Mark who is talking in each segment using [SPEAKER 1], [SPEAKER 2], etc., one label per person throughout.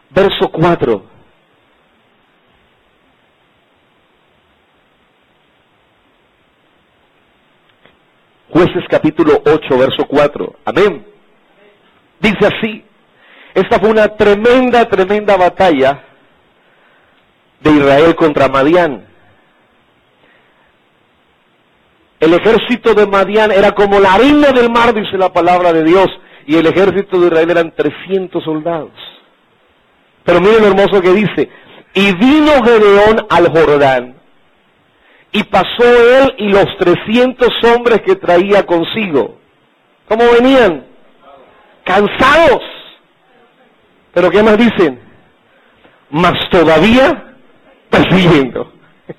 [SPEAKER 1] verso 4. Jueces capítulo 8, verso 4. Amén. Dice así. Esta fue una tremenda batalla de Israel contra Madián. El ejército de Madián era como la arena del mar, dice la palabra de Dios, y el ejército de Israel eran 300 soldados. Pero miren lo hermoso que dice, y vino Gedeón al Jordán, y pasó él y los 300 hombres que traía consigo. ¿Cómo venían? Cansados. Pero ¿qué más dicen? Mas todavía persiguiendo.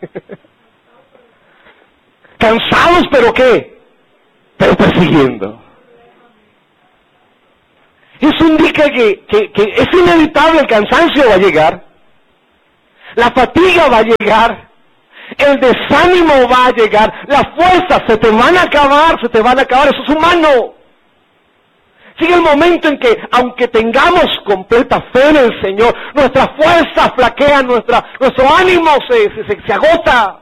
[SPEAKER 1] Cansados, pero ¿qué? Pero persiguiendo. Eso indica que es inevitable, el cansancio va a llegar, la fatiga va a llegar, el desánimo va a llegar, las fuerzas se te van a acabar, eso es humano. Llega el momento en que, aunque tengamos completa fe en el Señor, nuestras fuerzas flaquean, nuestro ánimo se agota.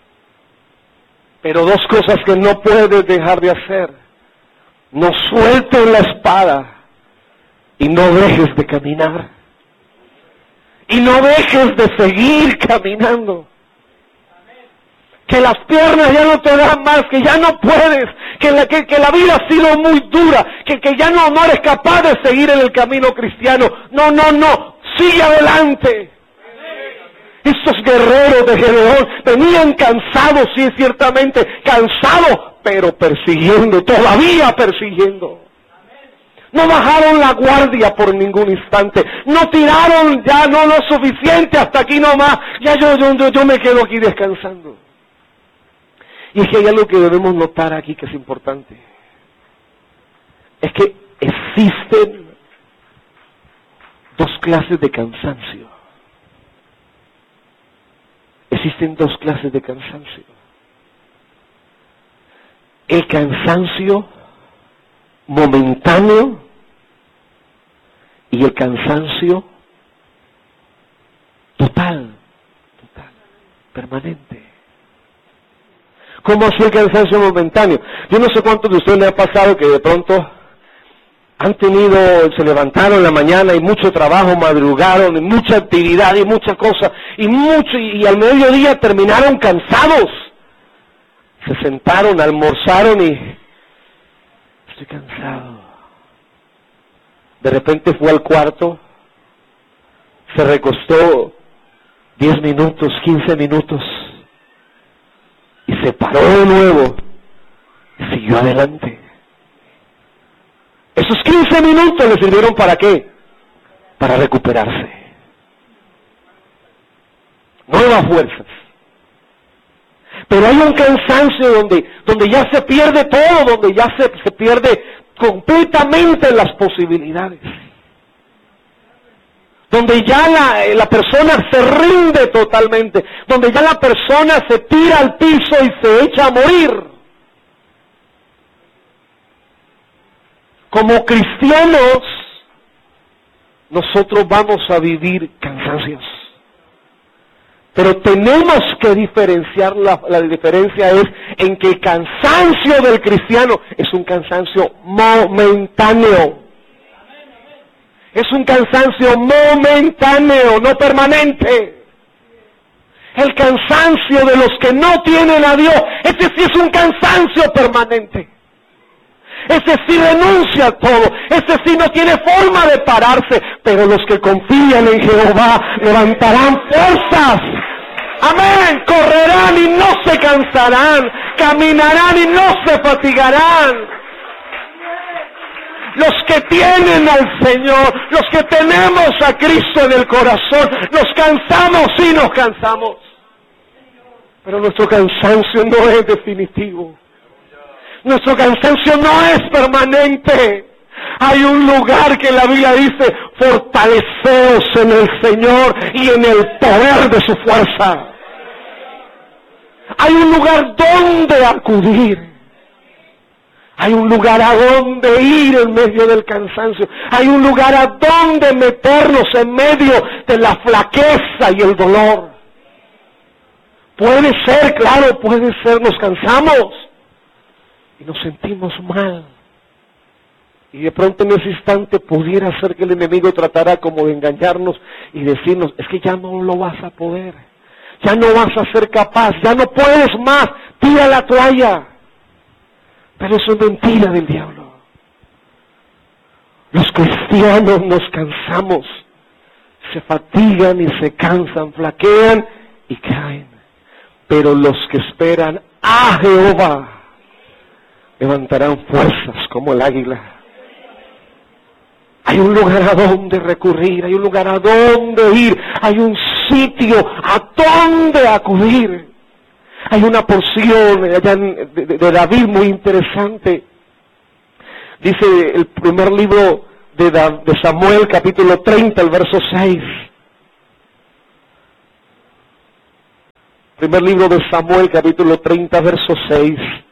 [SPEAKER 1] Pero dos cosas que no puedes dejar de hacer: no sueltes la espada y no dejes de caminar. Y no dejes de seguir caminando. Que las piernas ya no te dan más, que ya no puedes, que la vida ha sido muy dura, que ya no eres capaz de seguir en el camino cristiano. No, sigue adelante. Estos guerreros de Gedeón venían cansados, sí, ciertamente, cansados, pero persiguiendo, todavía persiguiendo. No bajaron la guardia por ningún instante, no tiraron ya, no lo suficiente, hasta aquí nomás, ya yo me quedo aquí descansando. Y es que hay algo que debemos notar aquí que es importante. Es que existen dos clases de cansancio. Existen dos clases de cansancio. El cansancio momentáneo y el cansancio total, permanente. ¿Cómo así el cansancio momentáneo? Yo no sé cuántos de ustedes les ha pasado que de pronto se levantaron en la mañana y mucho trabajo, madrugaron, y mucha actividad y muchas cosas, y al mediodía terminaron cansados. Se sentaron, almorzaron y estoy cansado. De repente fue al cuarto, se recostó 10 minutos, 15 minutos, y se paró de nuevo y siguió adelante. Esos 15 minutos le sirvieron ¿para qué? Para recuperarse. Nuevas fuerzas. Pero hay un cansancio donde ya se pierde todo, donde ya se pierde completamente las posibilidades. Donde ya la persona se rinde totalmente, donde ya la persona se tira al piso y se echa a morir. Como cristianos, nosotros vamos a vivir cansancios. Pero tenemos que diferenciar, la diferencia es en que el cansancio del cristiano es un cansancio momentáneo. Es un cansancio momentáneo, no permanente. El cansancio de los que no tienen a Dios, ese sí es un cansancio permanente. Ese sí renuncia a todo, ese sí no tiene forma de pararse, pero los que confían en Jehová levantarán fuerzas. Amén, correrán y no se cansarán, caminarán y no se fatigarán. Los que tienen al Señor, los que tenemos a Cristo en el corazón, nos cansamos y nos cansamos. Pero nuestro cansancio no es definitivo. Nuestro cansancio no es permanente. Hay un lugar que la Biblia dice, fortaleceos en el Señor y en el poder de su fuerza. Hay un lugar donde acudir. Hay un lugar a donde ir en medio del cansancio. Hay un lugar a donde meternos en medio de la flaqueza y el dolor. Puede ser, claro, puede ser, nos cansamos y nos sentimos mal. Y de pronto en ese instante pudiera ser que el enemigo tratara como de engañarnos y decirnos, es que ya no lo vas a poder, ya no vas a ser capaz, ya no puedes más, tira la toalla. Pero eso es mentira del diablo. Los cristianos nos cansamos, se fatigan y se cansan, flaquean y caen. Pero los que esperan a Jehová levantarán fuerzas como el águila. Hay un lugar a donde recurrir, hay un lugar a donde ir, hay un sitio a donde acudir. Hay una porción allá de David muy interesante. Dice el primer libro de Samuel, capítulo 30, el verso 6. Primer libro de Samuel, capítulo 30, verso 6.